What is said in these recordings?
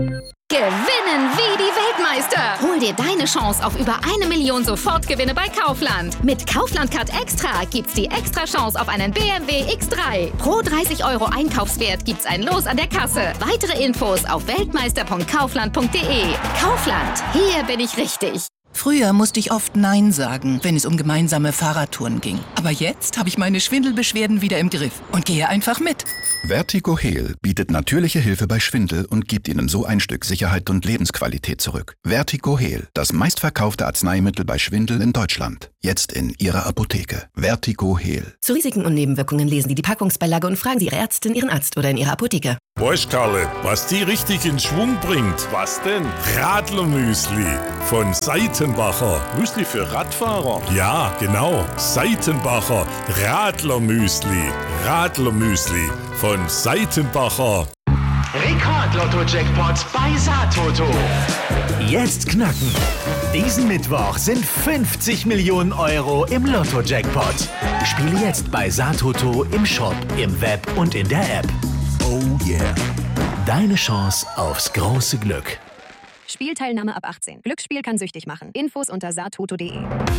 Gewinnen wie die Weltmeister! Hol dir deine Chance auf über 1 Million Sofortgewinne bei Kaufland. Mit Kaufland Card Extra gibt's die extra Chance auf einen BMW X3. Pro 30 € Einkaufswert gibt's ein Los an der Kasse. Weitere Infos auf weltmeister.kaufland.de. Kaufland, hier bin ich richtig. Früher musste ich oft Nein sagen, wenn es um gemeinsame Fahrradtouren ging. Aber jetzt habe ich meine Schwindelbeschwerden wieder im Griff und gehe einfach mit. VertigoHeal bietet natürliche Hilfe bei Schwindel und gibt Ihnen so ein Stück Sicherheit und Lebensqualität zurück. VertigoHeal, das meistverkaufte Arzneimittel bei Schwindel in Deutschland. Jetzt in Ihrer Apotheke. VertigoHeal. Zu Risiken und Nebenwirkungen lesen Sie die Packungsbeilage und fragen Sie Ihre Ärztin, Ihren Arzt oder in Ihrer Apotheke. Weißt Karle, was die richtig in Schwung bringt? Was denn? Radlermüsli von Seitenbacher. Müsli für Radfahrer? Ja, genau. Seitenbacher Radlermüsli. Radlermüsli von Seitenbacher. Rekord-Lotto-Jackpot bei Satoto. Jetzt knacken. Diesen Mittwoch sind 50 Millionen € im Lotto-Jackpot. Spiele jetzt bei Satoto im Shop, im Web und in der App. Oh yeah. Deine Chance aufs große Glück. Spielteilnahme ab 18. Glücksspiel kann süchtig machen. Infos unter satoto.de.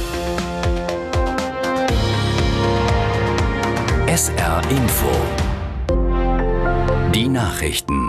SR Info. Die Nachrichten.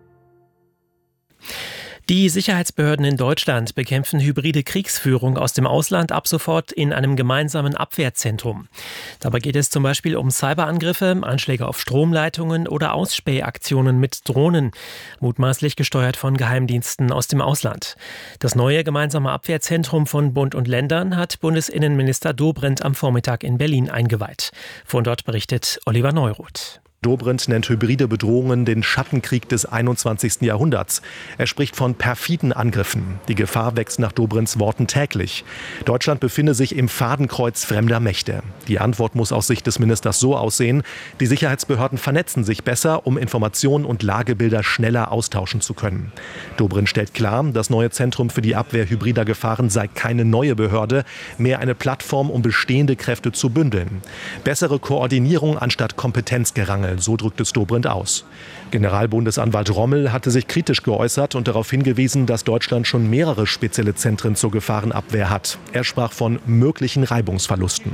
Die Sicherheitsbehörden in Deutschland bekämpfen hybride Kriegsführung aus dem Ausland ab sofort in einem gemeinsamen Abwehrzentrum. Dabei geht es zum Beispiel um Cyberangriffe, Anschläge auf Stromleitungen oder Ausspähaktionen mit Drohnen, mutmaßlich gesteuert von Geheimdiensten aus dem Ausland. Das neue gemeinsame Abwehrzentrum von Bund und Ländern hat Bundesinnenminister Dobrindt am Vormittag in Berlin eingeweiht. Von dort berichtet Oliver Neuroth. Dobrindt nennt hybride Bedrohungen den Schattenkrieg des 21. Jahrhunderts. Er spricht von perfiden Angriffen. Die Gefahr wächst nach Dobrindts Worten täglich. Deutschland befinde sich im Fadenkreuz fremder Mächte. Die Antwort muss aus Sicht des Ministers so aussehen: Die Sicherheitsbehörden vernetzen sich besser, um Informationen und Lagebilder schneller austauschen zu können. Dobrindt stellt klar, das neue Zentrum für die Abwehr hybrider Gefahren sei keine neue Behörde, mehr eine Plattform, um bestehende Kräfte zu bündeln. Bessere Koordinierung anstatt Kompetenzgerangel. So drückt es Dobrindt aus. Generalbundesanwalt Rommel hatte sich kritisch geäußert und darauf hingewiesen, dass Deutschland schon mehrere spezielle Zentren zur Gefahrenabwehr hat. Er sprach von möglichen Reibungsverlusten.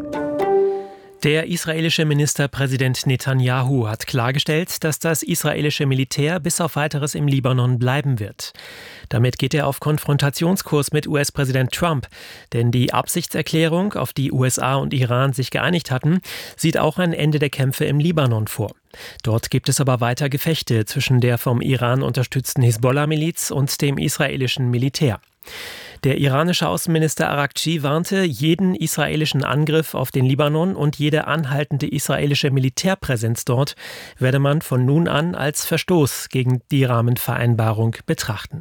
Der israelische Ministerpräsident Netanyahu hat klargestellt, dass das israelische Militär bis auf Weiteres im Libanon bleiben wird. Damit geht er auf Konfrontationskurs mit US-Präsident Trump, denn die Absichtserklärung, auf die USA und Iran sich geeinigt hatten, sieht auch ein Ende der Kämpfe im Libanon vor. Dort gibt es aber weiter Gefechte zwischen der vom Iran unterstützten Hisbollah-Miliz und dem israelischen Militär. Der iranische Außenminister Araghchi warnte, jeden israelischen Angriff auf den Libanon und jede anhaltende israelische Militärpräsenz dort werde man von nun an als Verstoß gegen die Rahmenvereinbarung betrachten.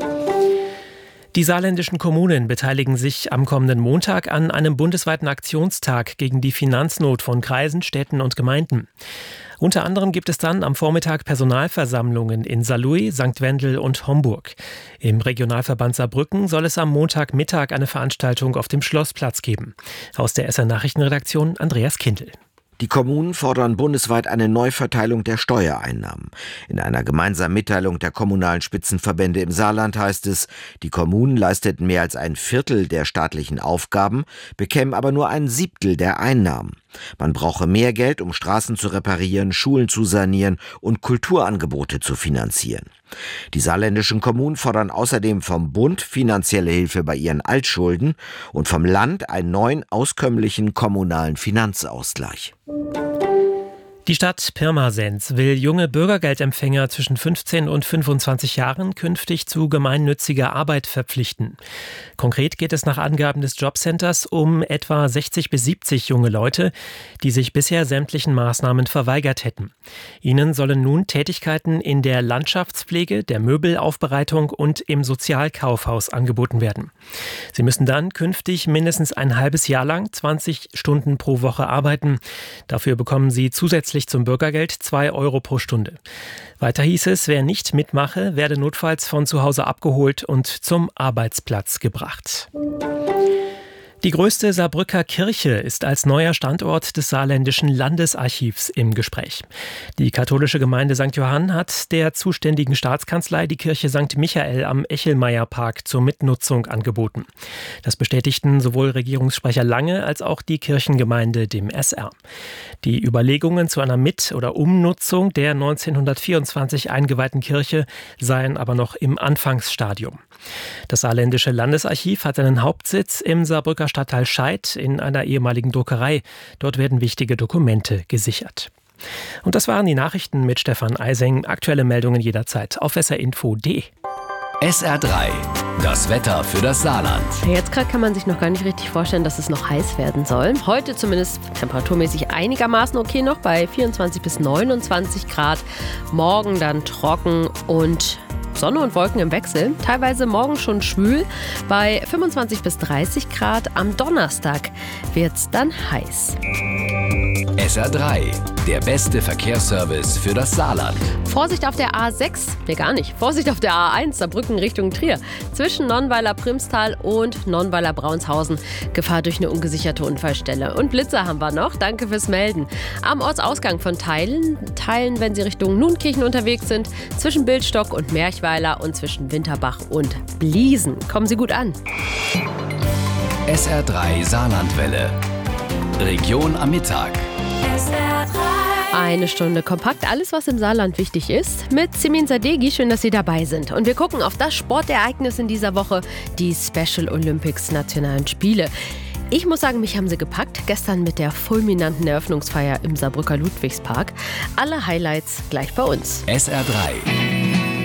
Die saarländischen Kommunen beteiligen sich am kommenden Montag an einem bundesweiten Aktionstag gegen die Finanznot von Kreisen, Städten und Gemeinden. Unter anderem gibt es dann am Vormittag Personalversammlungen in Saarlouis, St. Wendel und Homburg. Im Regionalverband Saarbrücken soll es am Montagmittag eine Veranstaltung auf dem Schlossplatz geben. Aus der SR Nachrichtenredaktion Andreas Kindl. Die Kommunen fordern bundesweit eine Neuverteilung der Steuereinnahmen. In einer gemeinsamen Mitteilung der kommunalen Spitzenverbände im Saarland heißt es, die Kommunen leisteten mehr als 1/4 der staatlichen Aufgaben, bekämen aber nur 1/7 der Einnahmen. Man brauche mehr Geld, um Straßen zu reparieren, Schulen zu sanieren und Kulturangebote zu finanzieren. Die saarländischen Kommunen fordern außerdem vom Bund finanzielle Hilfe bei ihren Altschulden und vom Land einen neuen, auskömmlichen kommunalen Finanzausgleich. Die Stadt Pirmasens will junge Bürgergeldempfänger zwischen 15 und 25 Jahren künftig zu gemeinnütziger Arbeit verpflichten. Konkret geht es nach Angaben des Jobcenters um etwa 60 bis 70 junge Leute, die sich bisher sämtlichen Maßnahmen verweigert hätten. Ihnen sollen nun Tätigkeiten in der Landschaftspflege, der Möbelaufbereitung und im Sozialkaufhaus angeboten werden. Sie müssen dann künftig mindestens ein halbes Jahr lang 20 Stunden pro Woche arbeiten. Dafür bekommen sie zusätzlich zum Bürgergeld 2 € pro Stunde. Weiter hieß es, wer nicht mitmache, werde notfalls von zu Hause abgeholt und zum Arbeitsplatz gebracht. Die größte Saarbrücker Kirche ist als neuer Standort des Saarländischen Landesarchivs im Gespräch. Die katholische Gemeinde St. Johann hat der zuständigen Staatskanzlei die Kirche St. Michael am Echelmeierpark zur Mitnutzung angeboten. Das bestätigten sowohl Regierungssprecher Lange als auch die Kirchengemeinde dem SR. Die Überlegungen zu einer Mit- oder Umnutzung der 1924 eingeweihten Kirche seien aber noch im Anfangsstadium. Das Saarländische Landesarchiv hat seinen Hauptsitz im Saarbrücker Stadtteil Scheid in einer ehemaligen Druckerei. Dort werden wichtige Dokumente gesichert. Und das waren die Nachrichten mit Stefan Eising. Aktuelle Meldungen jederzeit auf srinfo.de. SR3, das Wetter für das Saarland. Jetzt gerade kann man sich noch gar nicht richtig vorstellen, dass es noch heiß werden soll. Heute zumindest temperaturmäßig einigermaßen okay noch bei 24 bis 29 Grad. Morgen dann trocken und Sonne und Wolken im Wechsel. Teilweise morgen schon schwül bei 25 bis 30 Grad. Am Donnerstag wird es dann heiß. SR3, der beste Verkehrsservice für das Saarland. Vorsicht auf der A6, gar nicht. Vorsicht auf der A1, Saarbrücken Richtung Trier. Zwischen Nonnweiler-Primstal und Nonnweiler-Braunshausen. Gefahr durch eine ungesicherte Unfallstelle. Und Blitzer haben wir noch. Danke fürs Melden. Am Ortsausgang von Teilen, wenn Sie Richtung Nunkirchen unterwegs sind, zwischen Bildstock und Merchweiler und zwischen Winterbach und Bliesen. Kommen Sie gut an. SR3 Saarlandwelle. Region am Mittag. Eine Stunde kompakt, alles was im Saarland wichtig ist, mit Simin Sadeghi. Schön, dass Sie dabei sind. Und wir gucken auf das Sportereignis in dieser Woche, die Special Olympics Nationalen Spiele. Ich muss sagen, mich haben sie gepackt, gestern mit der fulminanten Eröffnungsfeier im Saarbrücker Ludwigspark. Alle Highlights gleich bei uns. SR3.